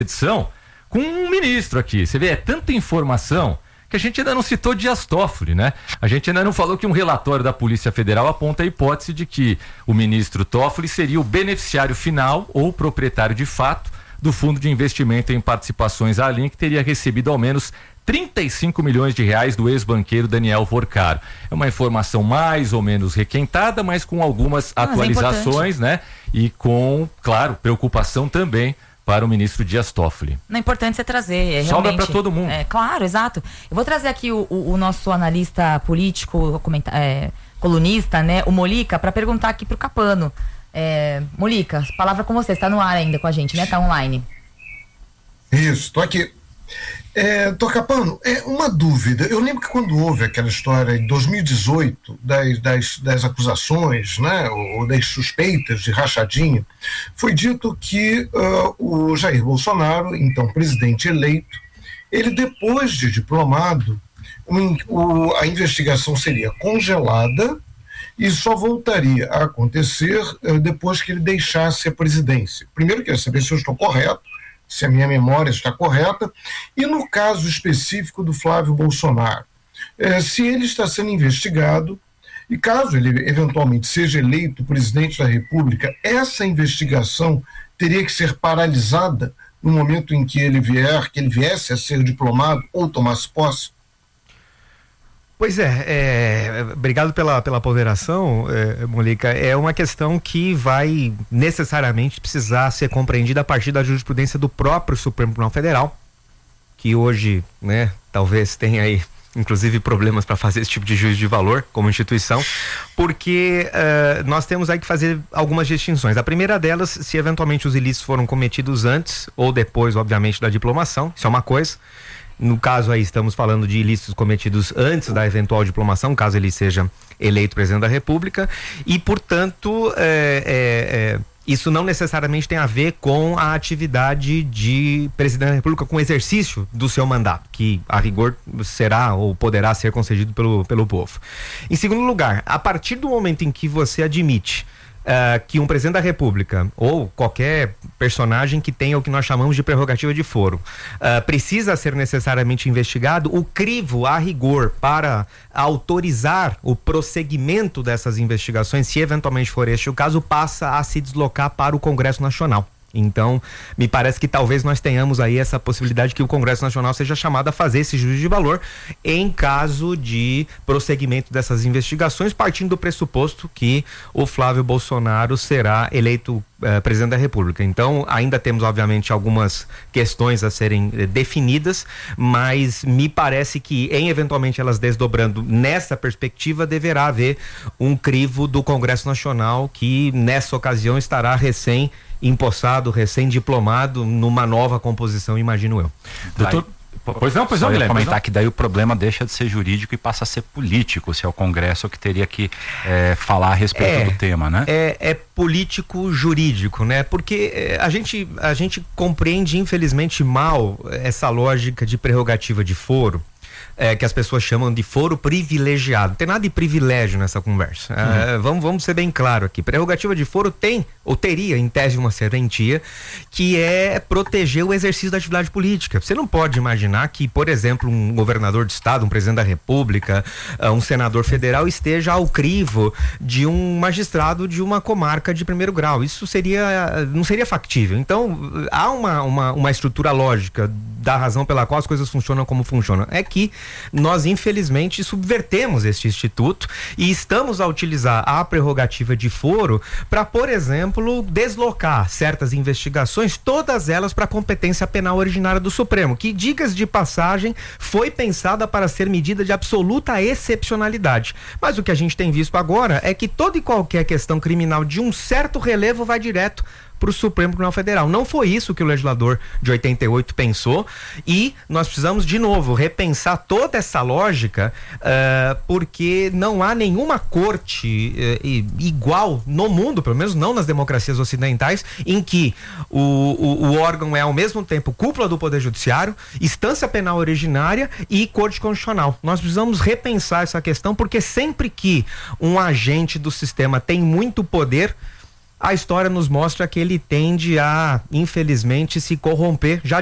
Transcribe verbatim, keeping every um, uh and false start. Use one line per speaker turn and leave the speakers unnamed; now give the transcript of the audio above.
edição com um ministro aqui. Você vê, é tanta informação que a gente ainda não citou Dias Toffoli, né? A gente ainda não falou que um relatório da Polícia Federal aponta a hipótese de que o ministro Toffoli seria o beneficiário final ou proprietário de fato do fundo de investimento em participações Alin, que teria recebido ao menos trinta e cinco milhões de reais do ex-banqueiro Daniel Vorcaro. É uma informação mais ou menos requentada, mas com algumas ah, atualizações, é né? E com, claro, preocupação também para o ministro Dias Toffoli.
Não é importante você trazer. É,
sobra para todo mundo.
É, claro, exato. Eu vou trazer aqui o, o, o nosso analista político, comenta, é, colunista, né, o Molica, para perguntar aqui para o Capano. É, Molica, palavra com você, está no ar ainda com a gente, né? Está online.
Isso, estou aqui. É, doutor Capano, é uma dúvida. Eu lembro que quando houve aquela história em dois mil e dezoito das, das, das acusações, né, ou das suspeitas de rachadinha, foi dito que uh, o Jair Bolsonaro, então presidente eleito, ele depois de diplomado, um, o, a investigação seria congelada e só voltaria a acontecer uh, depois que ele deixasse a presidência. Primeiro, quero saber se eu estou correto, se a minha memória está correta, e no caso específico do Flávio Bolsonaro, eh, se ele está sendo investigado, e caso ele eventualmente seja eleito presidente da República, essa investigação teria que ser paralisada no momento em que ele vier, que ele viesse a ser diplomado ou tomasse posse?
Pois é, é, obrigado pela, pela ponderação, é, Molica. É uma questão que vai necessariamente precisar ser compreendida a partir da jurisprudência do próprio Supremo Tribunal Federal, que hoje, né, talvez tenha aí, inclusive, problemas para fazer esse tipo de juízo de valor como instituição, porque uh, nós temos aí que fazer algumas distinções. A primeira delas, se eventualmente os ilícitos foram cometidos antes ou depois, obviamente, da diplomação, isso é uma coisa. No caso aí estamos falando de ilícitos cometidos antes da eventual diplomação, caso ele seja eleito presidente da República, e portanto é, é, é, isso não necessariamente tem a ver com a atividade de presidente da República, com o exercício do seu mandato, que a rigor será ou poderá ser concedido pelo, pelo povo. Em segundo lugar, a partir do momento em que você admite Uh, que um presidente da República ou qualquer personagem que tenha o que nós chamamos de prerrogativa de foro uh, precisa ser necessariamente investigado, o crivo a rigor para autorizar o prosseguimento dessas investigações, se eventualmente for este o caso, passa a se deslocar para o Congresso Nacional. Então, me parece que talvez nós tenhamos aí essa possibilidade que o Congresso Nacional seja chamado a fazer esse juízo de valor em caso de prosseguimento dessas investigações, partindo do pressuposto que o Flávio Bolsonaro será eleito eh, presidente da República. Então, ainda temos, obviamente, algumas questões a serem eh, definidas, mas me parece que, em eventualmente elas desdobrando nessa perspectiva, deverá haver um crivo do Congresso Nacional que, nessa ocasião, estará recém empossado, recém-diplomado, numa nova composição, imagino eu.
Doutor, pois não, pois não, Guilherme.
Comentar não. Que daí o problema deixa de ser jurídico e passa a ser político, se é o Congresso que teria que é, falar a respeito é, do tema, né?
É, é político-jurídico, né? Porque é, a, gente, a gente compreende, infelizmente, mal essa lógica de prerrogativa de foro. É, que as pessoas chamam de foro privilegiado. Não tem nada de privilégio nessa conversa. Uhum. É, vamos, vamos ser bem claro aqui. Prerrogativa de foro tem, ou teria, em tese, uma serventia, que é proteger o exercício da atividade política. Você não pode imaginar que, por exemplo, um governador de estado, um presidente da República, um senador federal esteja ao crivo de um magistrado de uma comarca de primeiro grau. Isso seria, não seria factível. Então, há uma, uma, uma estrutura lógica da razão pela qual as coisas funcionam como funcionam. É que nós, infelizmente, subvertemos este instituto e estamos a utilizar a prerrogativa de foro para, por exemplo, deslocar certas investigações, todas elas para a competência penal originária do Supremo, que, digas de passagem, foi pensada para ser medida de absoluta excepcionalidade. Mas o que a gente tem visto agora é que toda e qualquer questão criminal de um certo relevo vai direto para o Supremo Tribunal Federal. Não foi isso que o legislador de oitenta e oito pensou, e nós precisamos, de novo, repensar toda essa lógica, uh, porque não há nenhuma corte uh, igual no mundo, pelo menos não nas democracias ocidentais, em que o, o, o órgão é ao mesmo tempo cúpula do Poder Judiciário, instância penal originária e Corte Constitucional. Nós precisamos repensar essa questão, porque sempre que um agente do sistema tem muito poder, a história nos mostra que ele tende a, infelizmente, se corromper já